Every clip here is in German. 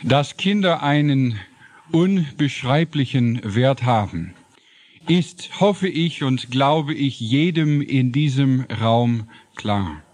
Dass Kinder einen unbeschreiblichen Wert haben, ist, hoffe ich und glaube ich, jedem in diesem Raum klar.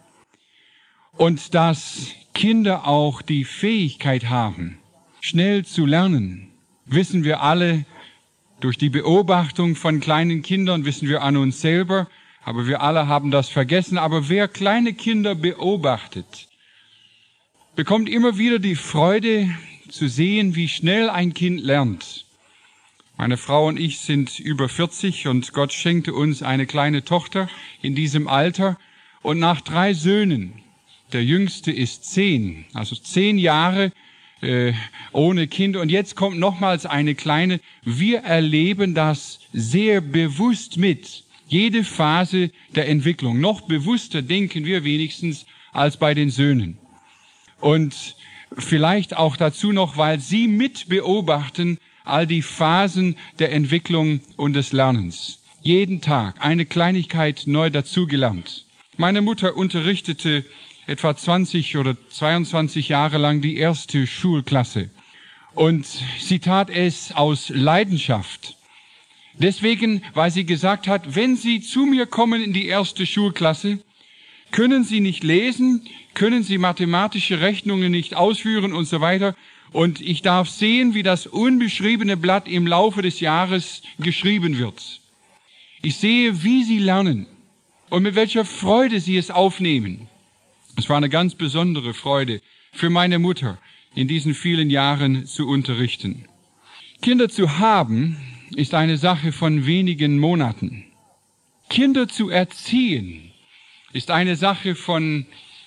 Und dass Kinder auch die Fähigkeit haben, schnell zu lernen, wissen wir alle. Durch die Beobachtung von kleinen Kindern wissen wir an uns selber, aber wir alle haben das vergessen. Aber wer kleine Kinder beobachtet, bekommt immer wieder die Freude zu sehen, wie schnell ein Kind lernt. Meine Frau und ich sind über 40 und Gott schenkte uns eine kleine Tochter in diesem Alter. Und nach 3 Söhnen, der jüngste ist 10, also 10 Jahre, ohne Kinder. Und jetzt kommt nochmals eine kleine. Wir erleben das sehr bewusst mit. Jede Phase der Entwicklung. Noch bewusster denken wir wenigstens als bei den Söhnen. Und vielleicht auch dazu noch, weil sie mit beobachten all die Phasen der Entwicklung und des Lernens. Jeden Tag eine Kleinigkeit neu dazugelernt. Meine Mutter unterrichtete etwa 20 oder 22 Jahre lang die erste Schulklasse. Und sie tat es aus Leidenschaft. Deswegen, weil sie gesagt hat, wenn Sie zu mir kommen in die erste Schulklasse, können Sie nicht lesen, können Sie mathematische Rechnungen nicht ausführen und so weiter. Und ich darf sehen, wie das unbeschriebene Blatt im Laufe des Jahres geschrieben wird. Ich sehe, wie Sie lernen und mit welcher Freude Sie es aufnehmen. Es war eine ganz besondere Freude für meine Mutter, in diesen vielen Jahren zu unterrichten. Kinder zu haben, ist eine Sache von wenigen Monaten. Kinder zu erziehen, ist eine Sache von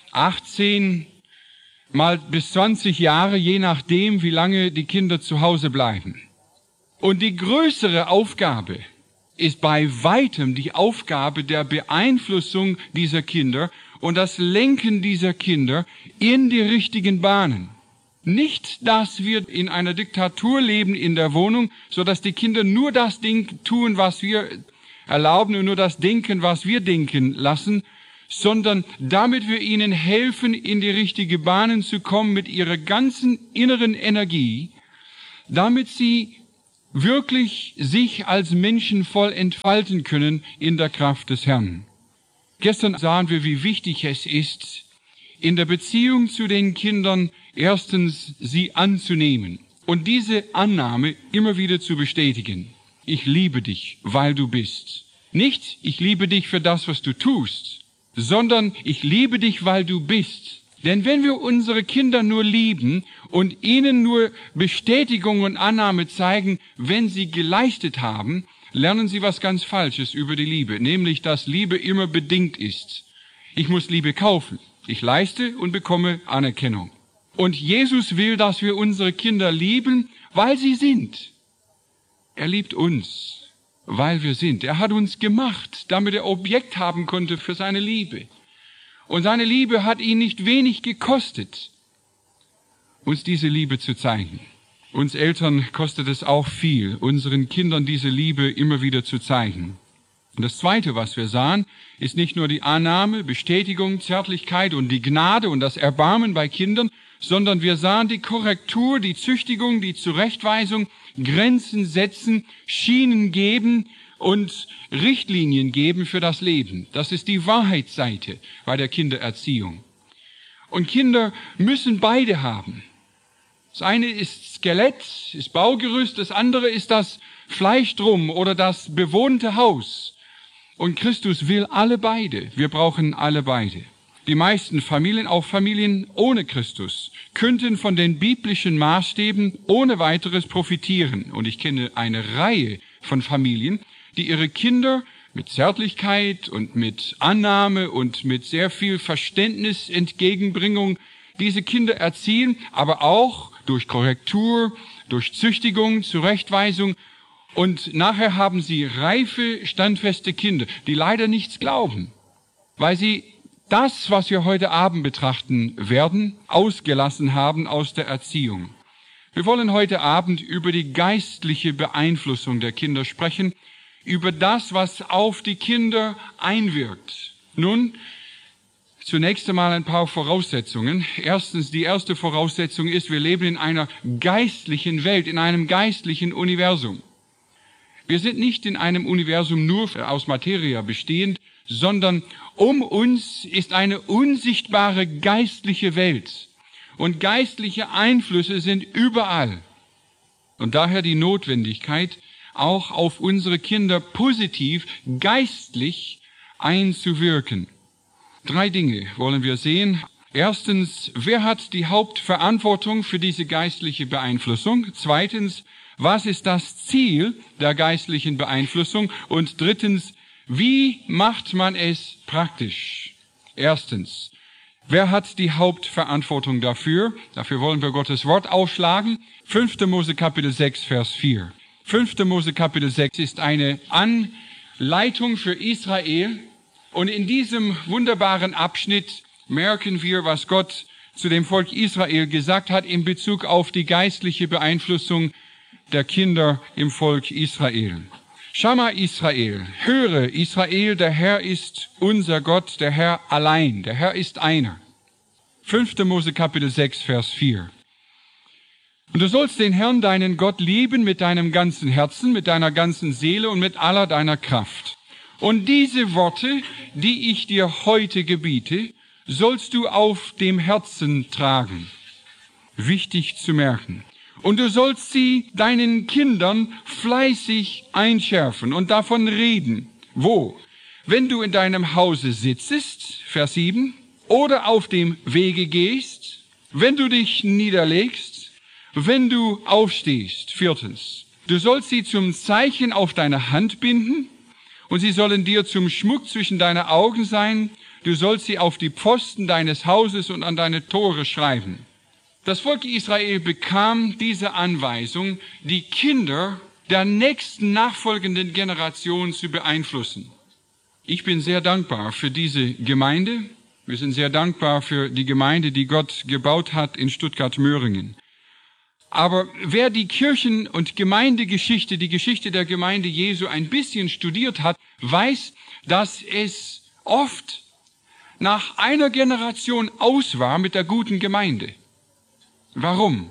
18 mal bis 20 Jahre, je nachdem, wie lange die Kinder zu Hause bleiben. Und die größere Aufgabe ist bei weitem die Aufgabe der Beeinflussung dieser Kinder und das Lenken dieser Kinder in die richtigen Bahnen. Nicht, dass wir in einer Diktatur leben in der Wohnung, so dass die Kinder nur das Ding tun, was wir erlauben und nur das denken, was wir denken lassen, sondern damit wir ihnen helfen, in die richtige Bahnen zu kommen mit ihrer ganzen inneren Energie, damit sie wirklich sich als Menschen voll entfalten können in der Kraft des Herrn. Gestern sahen wir, wie wichtig es ist, in der Beziehung zu den Kindern erstens sie anzunehmen und diese Annahme immer wieder zu bestätigen. Ich liebe dich, weil du bist. Nicht, ich liebe dich für das, was du tust, sondern ich liebe dich, weil du bist. Denn wenn wir unsere Kinder nur lieben und ihnen nur Bestätigung und Annahme zeigen, wenn sie geleistet haben, lernen sie was ganz Falsches über die Liebe, nämlich, dass Liebe immer bedingt ist. Ich muss Liebe kaufen. Ich leiste und bekomme Anerkennung. Und Jesus will, dass wir unsere Kinder lieben, weil sie sind. Er liebt uns, weil wir sind. Er hat uns gemacht, damit er Objekt haben konnte für seine Liebe. Und seine Liebe hat ihn nicht wenig gekostet, uns diese Liebe zu zeigen. Uns Eltern kostet es auch viel, unseren Kindern diese Liebe immer wieder zu zeigen. Und das Zweite, was wir sahen, ist nicht nur die Annahme, Bestätigung, Zärtlichkeit und die Gnade und das Erbarmen bei Kindern, sondern wir sahen die Korrektur, die Züchtigung, die Zurechtweisung, Grenzen setzen, Schienen geben und Richtlinien geben für das Leben. Das ist die Wahrheitsseite bei der Kindererziehung. Und Kinder müssen beide haben. Das eine ist Skelett, ist Baugerüst, das andere ist das Fleisch drum oder das bewohnte Haus. Und Christus will alle beide. Wir brauchen alle beide. Die meisten Familien, auch Familien ohne Christus, könnten von den biblischen Maßstäben ohne weiteres profitieren. Und ich kenne eine Reihe von Familien, die ihre Kinder mit Zärtlichkeit und mit Annahme und mit sehr viel Verständnis, Entgegenbringung diese Kinder erziehen, aber auch durch Korrektur, durch Züchtigung, Zurechtweisung. Und nachher haben sie reife, standfeste Kinder, die leider nichts glauben, weil sie das, was wir heute Abend betrachten werden, ausgelassen haben aus der Erziehung. Wir wollen heute Abend über die geistliche Beeinflussung der Kinder sprechen, über das, was auf die Kinder einwirkt. Nun, Zunächst einmal ein paar Voraussetzungen. Erstens, die erste Voraussetzung ist, wir leben in einer geistlichen Welt, in einem geistlichen Universum. Wir sind nicht in einem Universum nur aus Materie bestehend, sondern um uns ist eine unsichtbare geistliche Welt. Und geistliche Einflüsse sind überall. Und daher die Notwendigkeit, auch auf unsere Kinder positiv, geistlich einzuwirken. 3 Dinge wollen wir sehen. Erstens, wer hat die Hauptverantwortung für diese geistliche Beeinflussung? Zweitens, was ist das Ziel der geistlichen Beeinflussung? Und drittens, wie macht man es praktisch? Erstens, wer hat die Hauptverantwortung dafür? Dafür wollen wir Gottes Wort aufschlagen. 5. Mose Kapitel 6, Vers 4. 5. Mose Kapitel 6 ist eine Anleitung für Israel. Und in diesem wunderbaren Abschnitt merken wir, was Gott zu dem Volk Israel gesagt hat in Bezug auf die geistliche Beeinflussung der Kinder im Volk Israel. Schama Israel, höre Israel, der Herr ist unser Gott, der Herr allein, der Herr ist einer. 5. Mose Kapitel 6, Vers 4. Und du sollst den Herrn, deinen Gott, lieben mit deinem ganzen Herzen, mit deiner ganzen Seele und mit aller deiner Kraft. Und diese Worte, die ich dir heute gebiete, sollst du auf dem Herzen tragen. Wichtig zu merken. Und du sollst sie deinen Kindern fleißig einschärfen und davon reden. Wo? Wenn du in deinem Hause sitzest, Vers 7, oder auf dem Wege gehst, wenn du dich niederlegst, wenn du aufstehst. 4. Du sollst sie zum Zeichen auf deine Hand binden und sie sollen dir zum Schmuck zwischen deine Augen sein. Du sollst sie auf die Pfosten deines Hauses und an deine Tore schreiben. Das Volk Israel bekam diese Anweisung, die Kinder der nächsten nachfolgenden Generation zu beeinflussen. Ich bin sehr dankbar für diese Gemeinde. Wir sind sehr dankbar für die Gemeinde, die Gott gebaut hat in Stuttgart-Möhringen. Aber wer die Kirchen- und Gemeindegeschichte, die Geschichte der Gemeinde Jesu ein bisschen studiert hat, weiß, dass es oft nach einer Generation aus war mit der guten Gemeinde. Warum?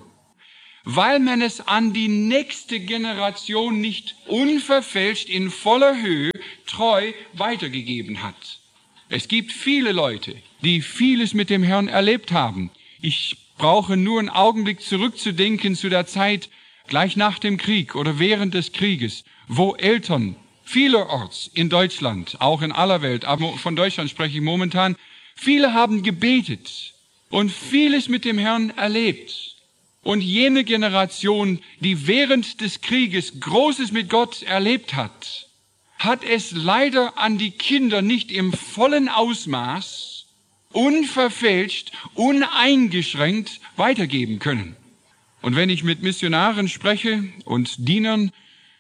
Weil man es an die nächste Generation nicht unverfälscht in voller Höhe treu weitergegeben hat. Es gibt viele Leute, die vieles mit dem Herrn erlebt haben. Ich brauche nur einen Augenblick zurückzudenken zu der Zeit gleich nach dem Krieg oder während des Krieges, wo Eltern vielerorts in Deutschland, auch in aller Welt, aber von Deutschland spreche ich momentan, viele haben gebetet und vieles mit dem Herrn erlebt. Und jene Generation, die während des Krieges Großes mit Gott erlebt hat, hat es leider an die Kinder nicht im vollen Ausmaß, unverfälscht, uneingeschränkt weitergeben können. Und wenn ich mit Missionaren spreche und Dienern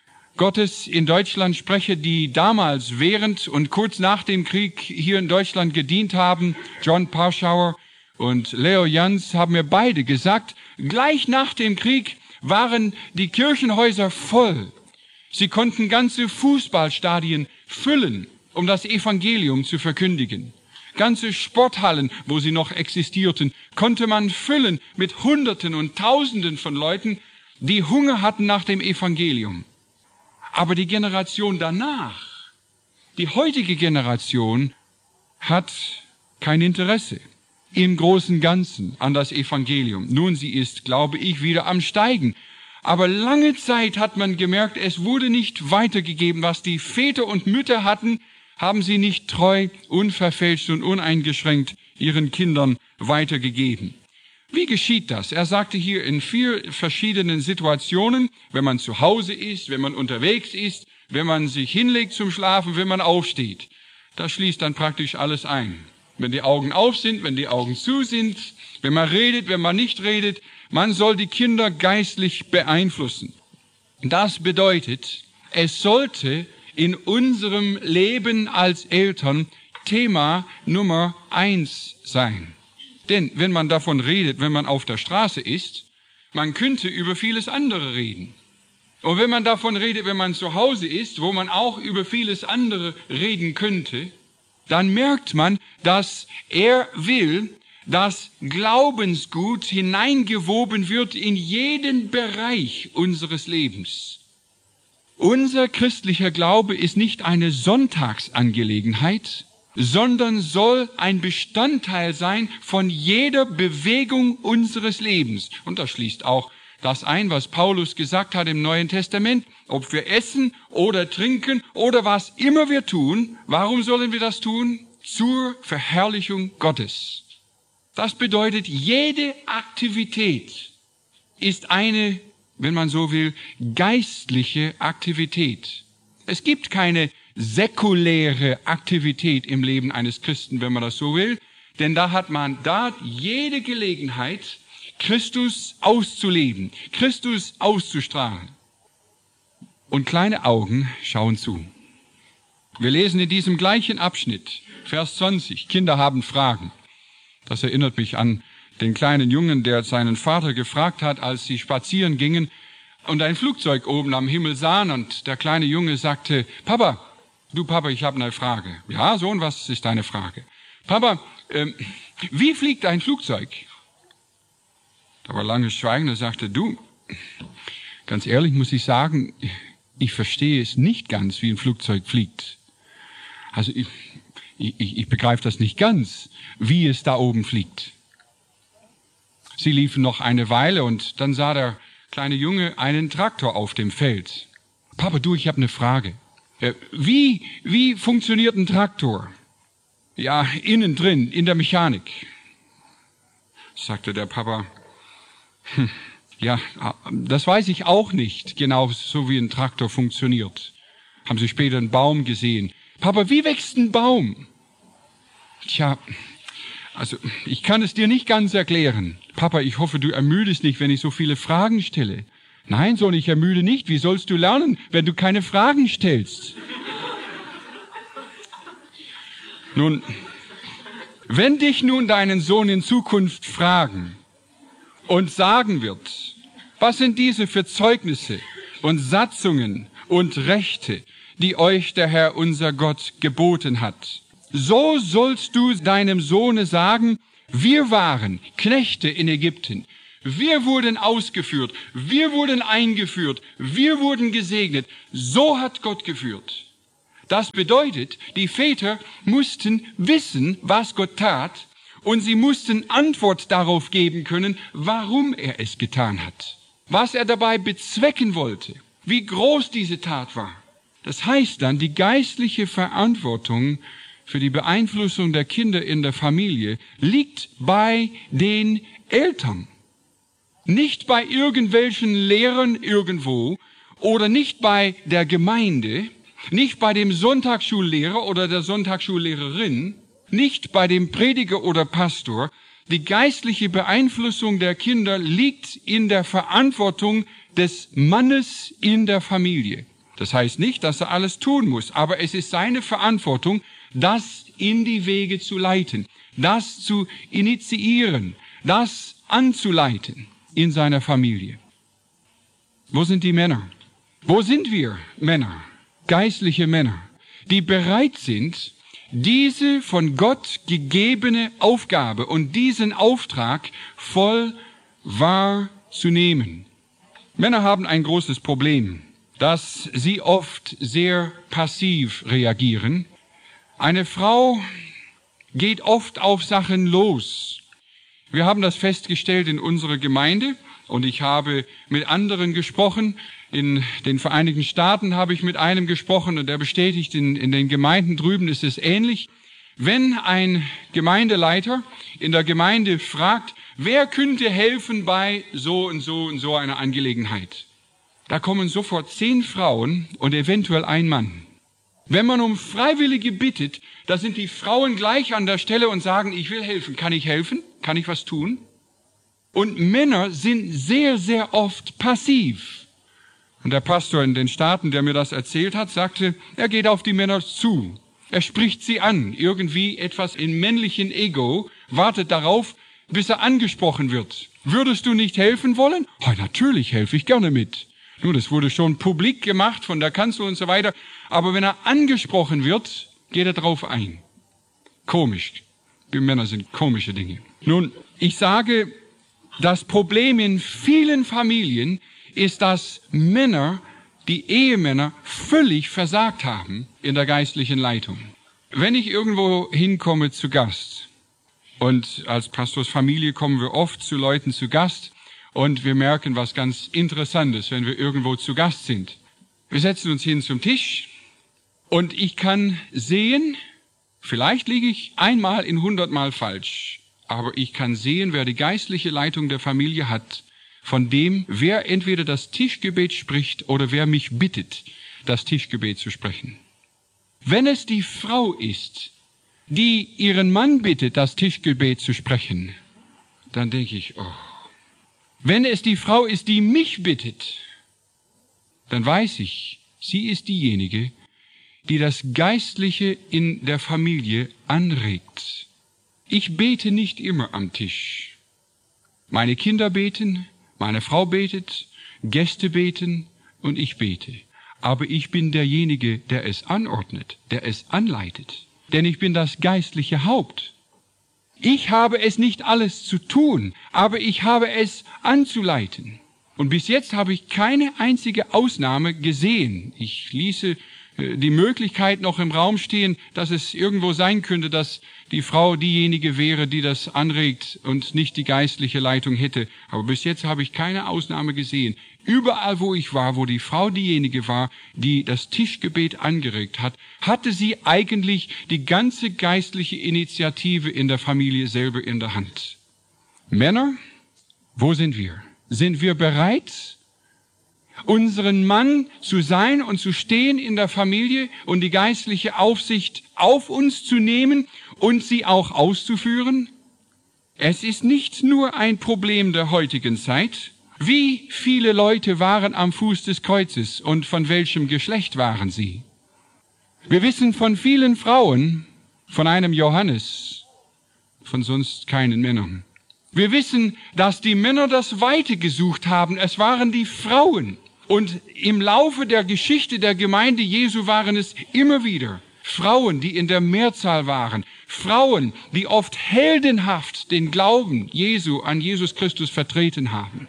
Gottes in Deutschland spreche, die damals während und kurz nach dem Krieg hier in Deutschland gedient haben, John Parschauer und Leo Jans, haben mir beide gesagt, gleich nach dem Krieg waren die Kirchenhäuser voll. Sie konnten ganze Fußballstadien füllen, um das Evangelium zu verkündigen. Ganze Sporthallen, wo sie noch existierten, konnte man füllen mit Hunderten und Tausenden von Leuten, die Hunger hatten nach dem Evangelium. Aber die Generation danach, die heutige Generation, hat kein Interesse im großen Ganzen an das Evangelium. Nun, sie ist, glaube ich, wieder am Steigen. Aber lange Zeit hat man gemerkt, es wurde nicht weitergegeben. Was die Väter und Mütter hatten, haben sie nicht treu, unverfälscht und uneingeschränkt ihren Kindern weitergegeben. Wie geschieht das? Er sagte hier in 4 verschiedenen Situationen, wenn man zu Hause ist, wenn man unterwegs ist, wenn man sich hinlegt zum Schlafen, wenn man aufsteht. Das schließt dann praktisch alles ein. Wenn die Augen auf sind, wenn die Augen zu sind, wenn man redet, wenn man nicht redet, man soll die Kinder geistlich beeinflussen. Das bedeutet, es sollte in unserem Leben als Eltern Thema Nummer 1 sein. Denn wenn man davon redet, wenn man auf der Straße ist, man könnte über vieles andere reden. Und wenn man davon redet, wenn man zu Hause ist, wo man auch über vieles andere reden könnte, dann merkt man, dass er will, dass Glaubensgut hineingewoben wird in jeden Bereich unseres Lebens. Unser christlicher Glaube ist nicht eine Sonntagsangelegenheit, sondern soll ein Bestandteil sein von jeder Bewegung unseres Lebens. Und das schließt auch das ein, was Paulus gesagt hat im Neuen Testament. Ob wir essen oder trinken oder was immer wir tun, warum sollen wir das tun? Zur Verherrlichung Gottes. Das bedeutet, jede Aktivität ist eine, wenn man so will, geistliche Aktivität. Es gibt keine säkuläre Aktivität im Leben eines Christen, wenn man das so will, denn da hat man jede Gelegenheit, Christus auszuleben, Christus auszustrahlen. Und kleine Augen schauen zu. Wir lesen in diesem gleichen Abschnitt, Vers 20, Kinder haben Fragen. Das erinnert mich an den kleinen Jungen, der seinen Vater gefragt hat, als sie spazieren gingen und ein Flugzeug oben am Himmel sahen, und der kleine Junge sagte, Papa, ich habe eine Frage. Ja, Sohn, was ist deine Frage? Papa, wie fliegt ein Flugzeug? Da war langes Schweigen, er sagte, ganz ehrlich muss ich sagen, ich verstehe es nicht ganz, wie ein Flugzeug fliegt. Also ich begreife das nicht ganz, wie es da oben fliegt. Sie liefen noch eine Weile und dann sah der kleine Junge einen Traktor auf dem Feld. Papa, ich habe eine Frage. Wie funktioniert ein Traktor? Ja, innen drin, in der Mechanik. Sagte der Papa, ja, das weiß ich auch nicht, genau so wie ein Traktor funktioniert. Haben Sie später einen Baum gesehen? Papa, wie wächst ein Baum? Tja, also ich kann es dir nicht ganz erklären. Papa, ich hoffe, du ermüdest nicht, wenn ich so viele Fragen stelle. Nein, Sohn, ich ermüde nicht. Wie sollst du lernen, wenn du keine Fragen stellst? Nun, wenn dich nun deinen Sohn in Zukunft fragen und sagen wird, was sind diese für Zeugnisse und Satzungen und Rechte, die euch der Herr unser Gott geboten hat, so sollst du deinem Sohne sagen, wir waren Knechte in Ägypten. Wir wurden ausgeführt, wir wurden eingeführt, wir wurden gesegnet. So hat Gott geführt. Das bedeutet, die Väter mussten wissen, was Gott tat, und sie mussten Antwort darauf geben können, warum er es getan hat, was er dabei bezwecken wollte, wie groß diese Tat war. Das heißt dann, die geistliche Verantwortung für die Beeinflussung der Kinder in der Familie liegt bei den Eltern. Nicht bei irgendwelchen Lehrern irgendwo oder nicht bei der Gemeinde, nicht bei dem Sonntagsschullehrer oder der Sonntagsschullehrerin, nicht bei dem Prediger oder Pastor. Die geistliche Beeinflussung der Kinder liegt in der Verantwortung des Mannes in der Familie. Das heißt nicht, dass er alles tun muss, aber es ist seine Verantwortung, das in die Wege zu leiten, das zu initiieren, das anzuleiten in seiner Familie. Wo sind die Männer? Wo sind wir Männer, geistliche Männer, die bereit sind, diese von Gott gegebene Aufgabe und diesen Auftrag voll wahrzunehmen? Männer haben ein großes Problem, dass sie oft sehr passiv reagieren. Eine Frau geht oft auf Sachen los. Wir haben das festgestellt in unserer Gemeinde und ich habe mit anderen gesprochen. In den Vereinigten Staaten habe ich mit einem gesprochen und der bestätigt, in den Gemeinden drüben ist es ähnlich. Wenn ein Gemeindeleiter in der Gemeinde fragt, wer könnte helfen bei so und so und so einer Angelegenheit, da kommen sofort 10 Frauen und eventuell ein Mann. Wenn man um Freiwillige bittet, da sind die Frauen gleich an der Stelle und sagen, ich will helfen. Kann ich helfen? Kann ich was tun? Und Männer sind sehr, sehr oft passiv. Und der Pastor in den Staaten, der mir das erzählt hat, sagte, er geht auf die Männer zu. Er spricht sie an. Irgendwie etwas im männlichen Ego wartet darauf, bis er angesprochen wird. Würdest du nicht helfen wollen? Oh, natürlich helfe ich gerne mit. Nun, das wurde schon publik gemacht von der Kanzel und so weiter. Aber wenn er angesprochen wird, geht er drauf ein. Komisch. Wir Männer sind komische Dinge. Nun, ich sage, das Problem in vielen Familien ist, dass Männer, die Ehemänner, völlig versagt haben in der geistlichen Leitung. Wenn ich irgendwo hinkomme zu Gast, und als Pastorsfamilie kommen wir oft zu Leuten zu Gast, und wir merken was ganz Interessantes, wenn wir irgendwo zu Gast sind. Wir setzen uns hin zum Tisch, und ich kann sehen, vielleicht liege ich einmal in 100 Mal falsch, aber ich kann sehen, wer die geistliche Leitung der Familie hat, von dem, wer entweder das Tischgebet spricht oder wer mich bittet, das Tischgebet zu sprechen. Wenn es die Frau ist, die ihren Mann bittet, das Tischgebet zu sprechen, dann denke ich, oh. Wenn es die Frau ist, die mich bittet, dann weiß ich, sie ist diejenige, die das Geistliche in der Familie anregt. Ich bete nicht immer am Tisch. Meine Kinder beten, meine Frau betet, Gäste beten und ich bete. Aber ich bin derjenige, der es anordnet, der es anleitet. Denn ich bin das geistliche Haupt. Ich habe es nicht alles zu tun, aber ich habe es anzuleiten. Und bis jetzt habe ich keine einzige Ausnahme gesehen. Ich ließe die Möglichkeit noch im Raum stehen, dass es irgendwo sein könnte, dass die Frau diejenige wäre, die das anregt und nicht die geistliche Leitung hätte. Aber bis jetzt habe ich keine Ausnahme gesehen. Überall, wo ich war, wo die Frau diejenige war, die das Tischgebet angeregt hat, hatte sie eigentlich die ganze geistliche Initiative in der Familie selber in der Hand. Männer, wo sind wir? Sind wir bereit, unseren Mann zu sein und zu stehen in der Familie und die geistliche Aufsicht auf uns zu nehmen und sie auch auszuführen? Es ist nicht nur ein Problem der heutigen Zeit. Wie viele Leute waren am Fuß des Kreuzes und von welchem Geschlecht waren sie? Wir wissen von vielen Frauen, von einem Johannes, von sonst keinen Männern. Wir wissen, dass die Männer das Weite gesucht haben. Es waren die Frauen. Und im Laufe der Geschichte der Gemeinde Jesu waren es immer wieder Frauen, die in der Mehrzahl waren. Frauen, die oft heldenhaft den Glauben Jesu an Jesus Christus vertreten haben.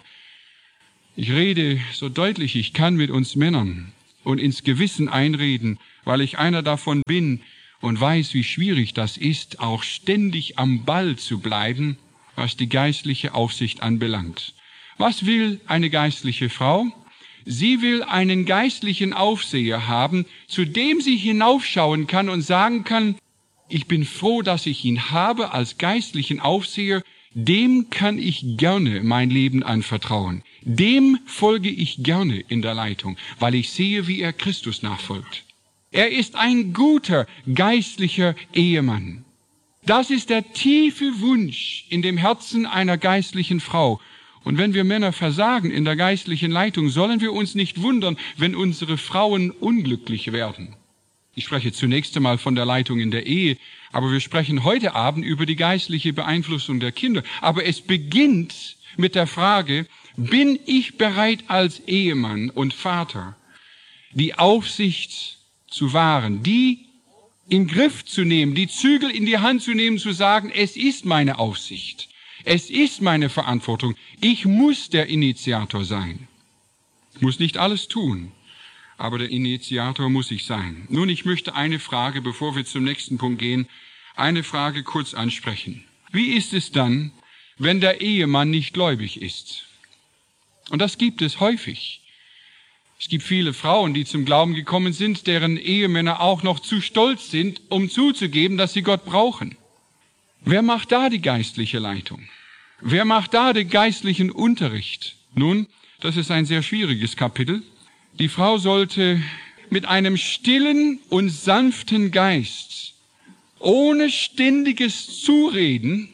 Ich rede so deutlich ich kann mit uns Männern und ins Gewissen einreden, weil ich einer davon bin und weiß, wie schwierig das ist, auch ständig am Ball zu bleiben, was die geistliche Aufsicht anbelangt. Was will eine geistliche Frau? Sie will einen geistlichen Aufseher haben, zu dem sie hinaufschauen kann und sagen kann, ich bin froh, dass ich ihn habe als geistlichen Aufseher, dem kann ich gerne mein Leben anvertrauen. Dem folge ich gerne in der Leitung, weil ich sehe, wie er Christus nachfolgt. Er ist ein guter geistlicher Ehemann. Das ist der tiefe Wunsch in dem Herzen einer geistlichen Frau. Und wenn wir Männer versagen in der geistlichen Leitung, sollen wir uns nicht wundern, wenn unsere Frauen unglücklich werden. Ich spreche zunächst einmal von der Leitung in der Ehe, aber wir sprechen heute Abend über die geistliche Beeinflussung der Kinder. Aber es beginnt mit der Frage, bin ich bereit als Ehemann und Vater, die Aufsicht zu wahren, die in Griff zu nehmen, die Zügel in die Hand zu nehmen, zu sagen, es ist meine Aufsicht. Es ist meine Verantwortung. Ich muss der Initiator sein. Ich muss nicht alles tun, aber der Initiator muss ich sein. Nun, ich möchte eine Frage, bevor wir zum nächsten Punkt gehen, eine Frage kurz ansprechen. Wie ist es dann, wenn der Ehemann nicht gläubig ist? Und das gibt es häufig. Es gibt viele Frauen, die zum Glauben gekommen sind, deren Ehemänner auch noch zu stolz sind, um zuzugeben, dass sie Gott brauchen. Wer macht da die geistliche Leitung? Wer macht da den geistlichen Unterricht? Nun, das ist ein sehr schwieriges Kapitel. Die Frau sollte mit einem stillen und sanften Geist, ohne ständiges Zureden,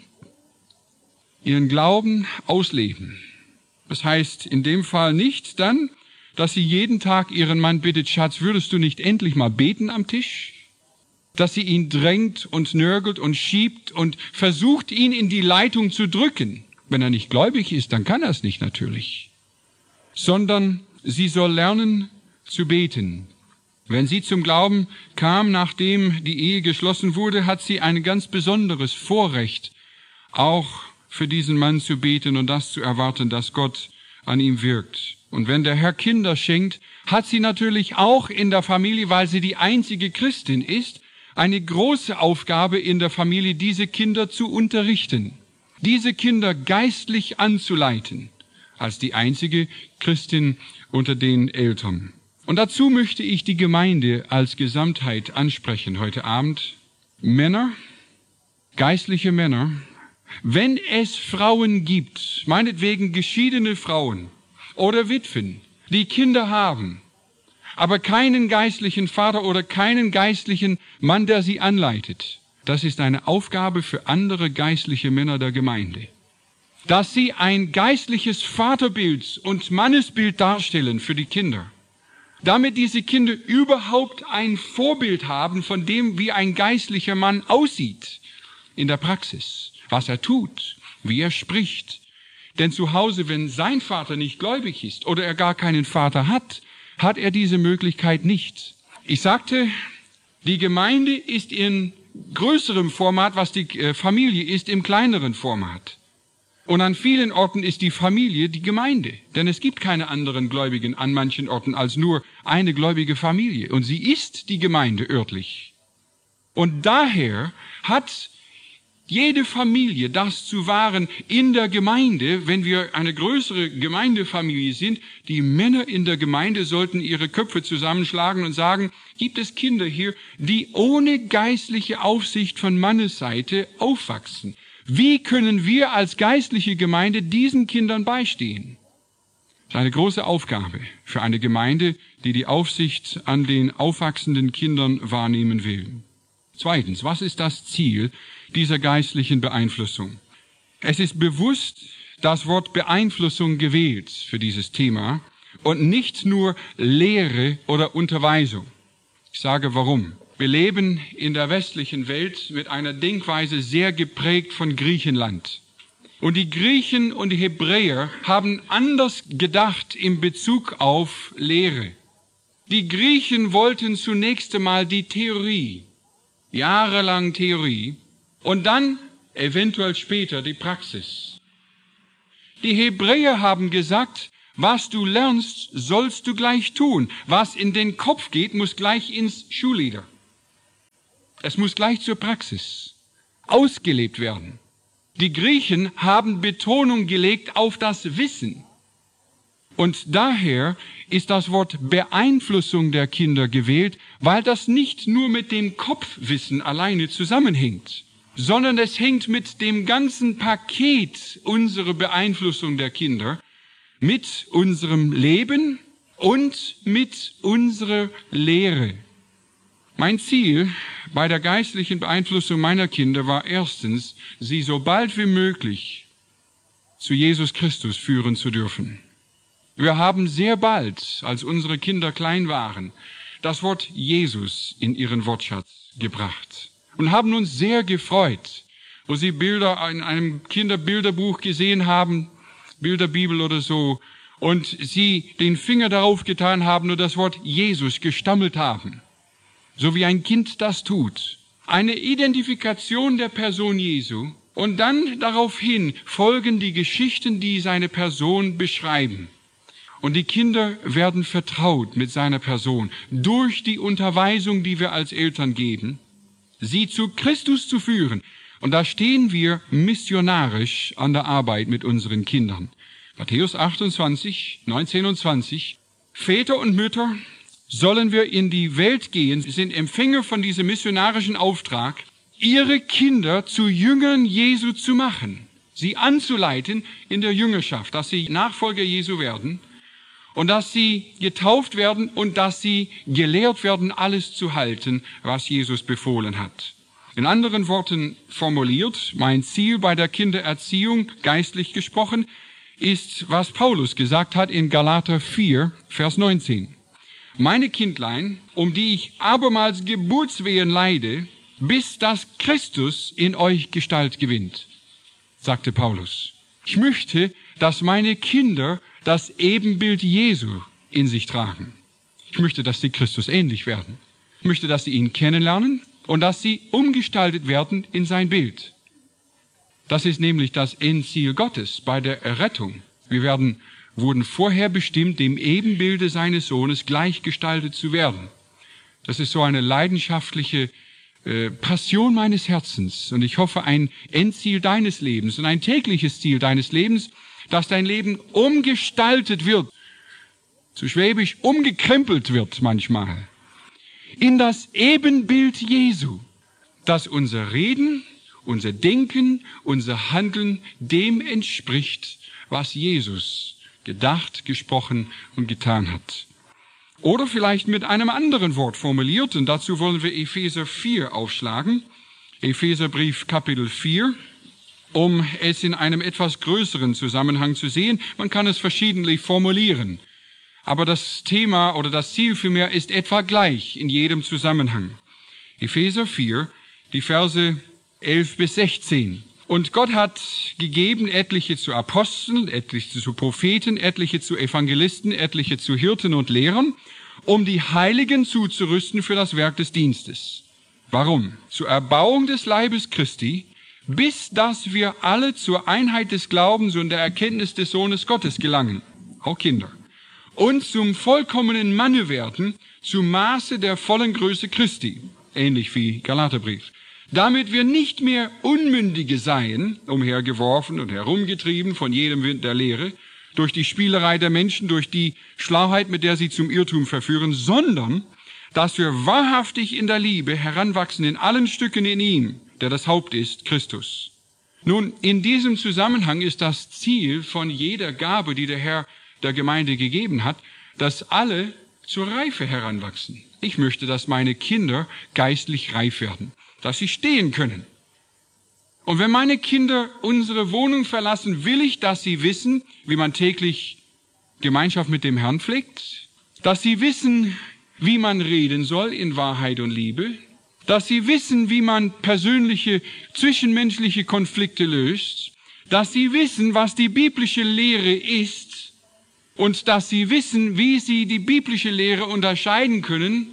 ihren Glauben ausleben. Das heißt in dem Fall nicht dann, dass sie jeden Tag ihren Mann bittet, Schatz, würdest du nicht endlich mal beten am Tisch? Dass sie ihn drängt und nörgelt und schiebt und versucht, ihn in die Leitung zu drücken. Wenn er nicht gläubig ist, dann kann er es nicht natürlich. Sondern sie soll lernen zu beten. Wenn sie zum Glauben kam, nachdem die Ehe geschlossen wurde, hat sie ein ganz besonderes Vorrecht, auch für diesen Mann zu beten und das zu erwarten, dass Gott an ihm wirkt. Und wenn der Herr Kinder schenkt, hat sie natürlich auch in der Familie, weil sie die einzige Christin ist, eine große Aufgabe in der Familie, diese Kinder zu unterrichten, diese Kinder geistlich anzuleiten, als die einzige Christin unter den Eltern. Und dazu möchte ich die Gemeinde als Gesamtheit ansprechen heute Abend. Männer, geistliche Männer, wenn es Frauen gibt, meinetwegen geschiedene Frauen oder Witwen, die Kinder haben, aber keinen geistlichen Vater oder keinen geistlichen Mann, der sie anleitet, das ist eine Aufgabe für andere geistliche Männer der Gemeinde. Dass sie ein geistliches Vaterbild und Mannesbild darstellen für die Kinder, damit diese Kinder überhaupt ein Vorbild haben von dem, wie ein geistlicher Mann aussieht in der Praxis, was er tut, wie er spricht. Denn zu Hause, wenn sein Vater nicht gläubig ist oder er gar keinen Vater hat, hat er diese Möglichkeit nicht. Ich sagte, die Gemeinde ist in größerem Format, was die Familie ist, im kleineren Format. Und an vielen Orten ist die Familie die Gemeinde. Denn es gibt keine anderen Gläubigen an manchen Orten als nur eine gläubige Familie. Und sie ist die Gemeinde örtlich. Und daher hat jede Familie das zu wahren in der Gemeinde, wenn wir eine größere Gemeindefamilie sind. Die Männer in der Gemeinde sollten ihre Köpfe zusammenschlagen und sagen, gibt es Kinder hier, die ohne geistliche Aufsicht von Mannesseite aufwachsen? Wie können wir als geistliche Gemeinde diesen Kindern beistehen? Das ist eine große Aufgabe für eine Gemeinde, die die Aufsicht an den aufwachsenden Kindern wahrnehmen will. Zweitens, was ist das Ziel dieser geistlichen Beeinflussung? Es ist bewusst das Wort Beeinflussung gewählt für dieses Thema und nicht nur Lehre oder Unterweisung. Ich sage warum. Wir leben in der westlichen Welt mit einer Denkweise sehr geprägt von Griechenland. Und die Griechen und die Hebräer haben anders gedacht in Bezug auf Lehre. Die Griechen wollten zunächst einmal die Theorie, jahrelang Theorie, und dann eventuell später die Praxis. Die Hebräer haben gesagt, was du lernst, sollst du gleich tun. Was in den Kopf geht, muss gleich ins Schulleder. Es muss gleich zur Praxis ausgelebt werden. Die Griechen haben Betonung gelegt auf das Wissen. Und daher ist das Wort Beeinflussung der Kinder gewählt, weil das nicht nur mit dem Kopfwissen alleine zusammenhängt, sondern es hängt mit dem ganzen Paket unserer Beeinflussung der Kinder, mit unserem Leben und mit unserer Lehre. Mein Ziel bei der geistlichen Beeinflussung meiner Kinder war erstens, sie so bald wie möglich zu Jesus Christus führen zu dürfen. Wir haben sehr bald, als unsere Kinder klein waren, das Wort Jesus in ihren Wortschatz gebracht und haben uns sehr gefreut, wo sie Bilder in einem Kinderbilderbuch gesehen haben, Bilderbibel oder so, und sie den Finger darauf getan haben und das Wort Jesus gestammelt haben. So wie ein Kind das tut. Eine Identifikation der Person Jesu und dann daraufhin folgen die Geschichten, die seine Person beschreiben. Und die Kinder werden vertraut mit seiner Person durch die Unterweisung, die wir als Eltern geben, sie zu Christus zu führen. Und da stehen wir missionarisch an der Arbeit mit unseren Kindern. Matthäus 28, 19 und 20. Väter und Mütter, sollen wir in die Welt gehen, sind Empfänger von diesem missionarischen Auftrag, ihre Kinder zu Jüngern Jesu zu machen, sie anzuleiten in der Jüngerschaft, dass sie Nachfolger Jesu werden und dass sie getauft werden und dass sie gelehrt werden, alles zu halten, was Jesus befohlen hat. In anderen Worten formuliert, mein Ziel bei der Kindererziehung, geistlich gesprochen, ist, was Paulus gesagt hat in Galater 4, Vers 19. Meine Kindlein, um die ich abermals Geburtswehen leide, bis dass Christus in euch Gestalt gewinnt, sagte Paulus. Ich möchte, dass meine Kinder das Ebenbild Jesu in sich tragen. Ich möchte, dass sie Christus ähnlich werden. Ich möchte, dass sie ihn kennenlernen und dass sie umgestaltet werden in sein Bild. Das ist nämlich das Endziel Gottes bei der Errettung. Wir wurden vorher bestimmt, dem Ebenbilde seines Sohnes gleichgestaltet zu werden. Das ist so eine leidenschaftliche Passion meines Herzens. Und ich hoffe, ein Endziel deines Lebens und ein tägliches Ziel deines Lebens, dass dein Leben umgestaltet wird, zu Schwäbisch umgekrempelt wird manchmal, in das Ebenbild Jesu, dass unser Reden, unser Denken, unser Handeln dem entspricht, was Jesus gedacht, gesprochen und getan hat. Oder vielleicht mit einem anderen Wort formuliert, und dazu wollen wir Epheser 4 aufschlagen. Epheserbrief Kapitel 4, um es in einem etwas größeren Zusammenhang zu sehen. Man kann es verschiedentlich formulieren, aber das Thema oder das Ziel vielmehr ist etwa gleich in jedem Zusammenhang. Epheser 4, die Verse 11 bis 16. Und Gott hat gegeben etliche zu Aposteln, etliche zu Propheten, etliche zu Evangelisten, etliche zu Hirten und Lehrern, um die Heiligen zuzurüsten für das Werk des Dienstes. Warum? Zur Erbauung des Leibes Christi, bis dass wir alle zur Einheit des Glaubens und der Erkenntnis des Sohnes Gottes gelangen, auch Kinder, und zum vollkommenen Manne werden, zum Maße der vollen Größe Christi, ähnlich wie Galaterbrief. Damit wir nicht mehr Unmündige seien, umhergeworfen und herumgetrieben von jedem Wind der Lehre, durch die Spielerei der Menschen, durch die Schlauheit, mit der sie zum Irrtum verführen, sondern dass wir wahrhaftig in der Liebe heranwachsen in allen Stücken in ihm, der das Haupt ist, Christus. Nun, in diesem Zusammenhang ist das Ziel von jeder Gabe, die der Herr der Gemeinde gegeben hat, dass alle zur Reife heranwachsen. Ich möchte, dass meine Kinder geistlich reif werden, dass sie stehen können. Und wenn meine Kinder unsere Wohnung verlassen, will ich, dass sie wissen, wie man täglich Gemeinschaft mit dem Herrn pflegt, dass sie wissen, wie man reden soll in Wahrheit und Liebe, dass sie wissen, wie man persönliche, zwischenmenschliche Konflikte löst, dass sie wissen, was die biblische Lehre ist und dass sie wissen, wie sie die biblische Lehre unterscheiden können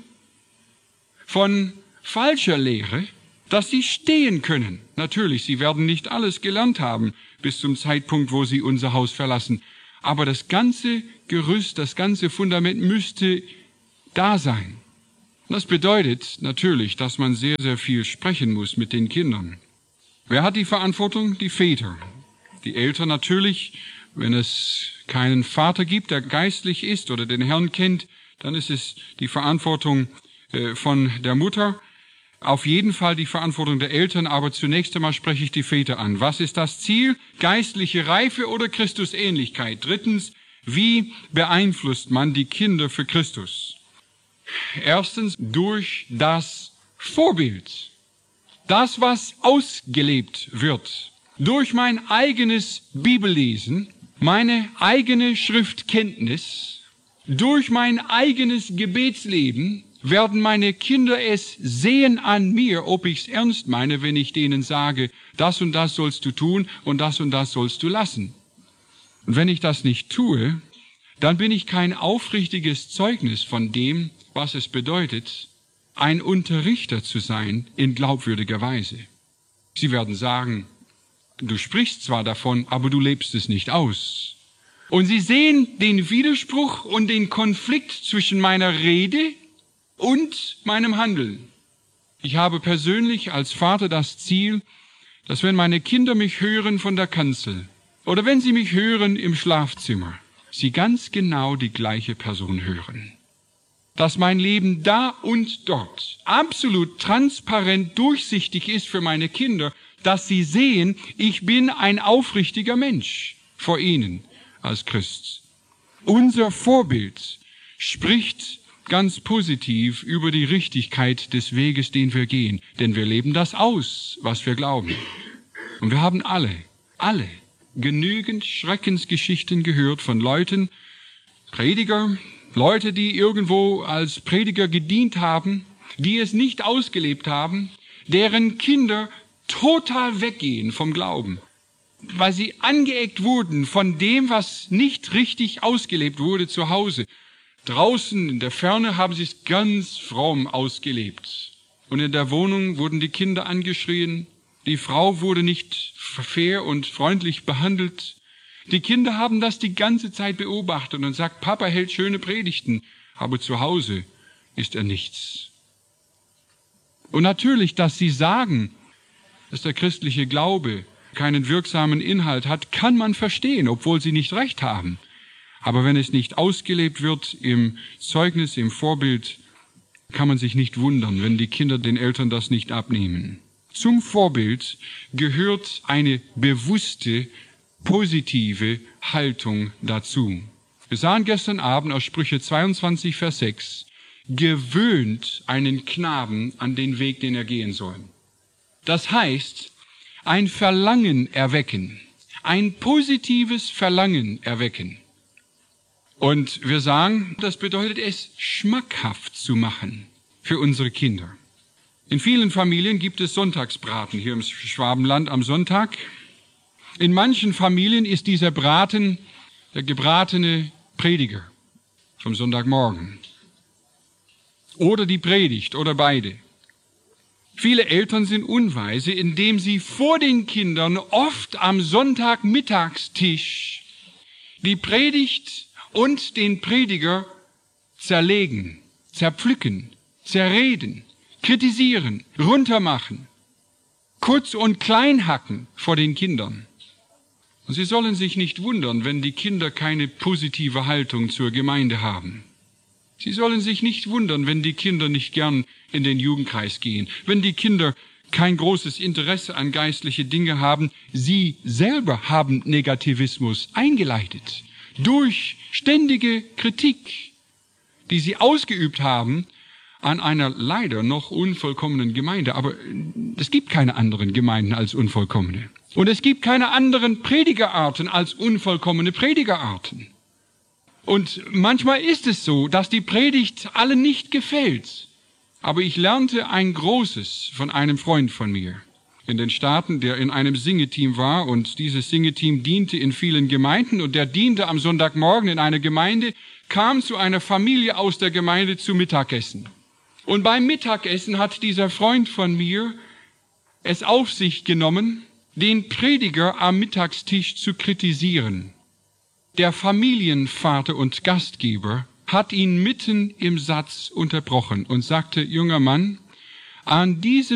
von falscher Lehre, dass sie stehen können. Natürlich, sie werden nicht alles gelernt haben bis zum Zeitpunkt, wo sie unser Haus verlassen. Aber das ganze Gerüst, das ganze Fundament müsste da sein. Das bedeutet natürlich, dass man sehr, sehr viel sprechen muss mit den Kindern. Wer hat die Verantwortung? Die Väter. Die Eltern natürlich. Wenn es keinen Vater gibt, der geistlich ist oder den Herrn kennt, dann ist es die Verantwortung von der Mutter. Auf jeden Fall die Verantwortung der Eltern, aber zunächst einmal spreche ich die Väter an. Was ist das Ziel? Geistliche Reife oder Christusähnlichkeit? Drittens, wie beeinflusst man die Kinder für Christus? Erstens, durch das Vorbild. Das, was ausgelebt wird. Durch mein eigenes Bibellesen, meine eigene Schriftkenntnis, durch mein eigenes Gebetsleben, werden meine Kinder es sehen an mir, ob ich es ernst meine, wenn ich denen sage, das und das sollst du tun und das sollst du lassen. Und wenn ich das nicht tue, dann bin ich kein aufrichtiges Zeugnis von dem, was es bedeutet, ein Unterrichter zu sein in glaubwürdiger Weise. Sie werden sagen, du sprichst zwar davon, aber du lebst es nicht aus. Und sie sehen den Widerspruch und den Konflikt zwischen meiner Rede und meinem Handeln. Ich habe persönlich als Vater das Ziel, dass wenn meine Kinder mich hören von der Kanzel oder wenn sie mich hören im Schlafzimmer, sie ganz genau die gleiche Person hören. Dass mein Leben da und dort absolut transparent durchsichtig ist für meine Kinder, dass sie sehen, ich bin ein aufrichtiger Mensch vor ihnen als Christ. Unser Vorbild spricht ganz positiv über die Richtigkeit des Weges, den wir gehen. Denn wir leben das aus, was wir glauben. Und wir haben alle genügend Schreckensgeschichten gehört von Leuten, Prediger, Leute, die irgendwo als Prediger gedient haben, die es nicht ausgelebt haben, deren Kinder total weggehen vom Glauben, weil sie angeeckt wurden von dem, was nicht richtig ausgelebt wurde zu Hause. Draußen in der Ferne haben sie es ganz fromm ausgelebt. Und in der Wohnung wurden die Kinder angeschrien. Die Frau wurde nicht fair und freundlich behandelt. Die Kinder haben das die ganze Zeit beobachtet und sagt, Papa hält schöne Predigten, aber zu Hause ist er nichts. Und natürlich, dass sie sagen, dass der christliche Glaube keinen wirksamen Inhalt hat, kann man verstehen, obwohl sie nicht recht haben. Aber wenn es nicht ausgelebt wird im Zeugnis, im Vorbild, kann man sich nicht wundern, wenn die Kinder den Eltern das nicht abnehmen. Zum Vorbild gehört eine bewusste, positive Haltung dazu. Wir sahen gestern Abend aus Sprüche 22, Vers 6, gewöhnt einen Knaben an den Weg, den er gehen soll. Das heißt, ein Verlangen erwecken, ein positives Verlangen erwecken. Und wir sagen, das bedeutet es, schmackhaft zu machen für unsere Kinder. In vielen Familien gibt es Sonntagsbraten hier im Schwabenland am Sonntag. In manchen Familien ist dieser Braten der gebratene Prediger vom Sonntagmorgen. Oder die Predigt oder beide. Viele Eltern sind unweise, indem sie vor den Kindern oft am Sonntagmittagstisch die Predigt und den Prediger zerlegen, zerpflücken, zerreden, kritisieren, runtermachen, kurz und klein hacken vor den Kindern. Und sie sollen sich nicht wundern, wenn die Kinder keine positive Haltung zur Gemeinde haben. Sie sollen sich nicht wundern, wenn die Kinder nicht gern in den Jugendkreis gehen, wenn die Kinder kein großes Interesse an geistliche Dinge haben. Sie selber haben Negativismus eingeleitet durch ständige Kritik, die sie ausgeübt haben an einer leider noch unvollkommenen Gemeinde. Aber es gibt keine anderen Gemeinden als unvollkommene. Und es gibt keine anderen Predigerarten als unvollkommene Predigerarten. Und manchmal ist es so, dass die Predigt allen nicht gefällt. Aber ich lernte ein Großes von einem Freund von mir in den Staaten, der in einem Singeteam war. Und dieses Singeteam diente in vielen Gemeinden. Und der diente am Sonntagmorgen in einer Gemeinde, kam zu einer Familie aus der Gemeinde zu Mittagessen. Und beim Mittagessen hat dieser Freund von mir es auf sich genommen, den Prediger am Mittagstisch zu kritisieren. Der Familienvater und Gastgeber hat ihn mitten im Satz unterbrochen und sagte, junger Mann, an diesem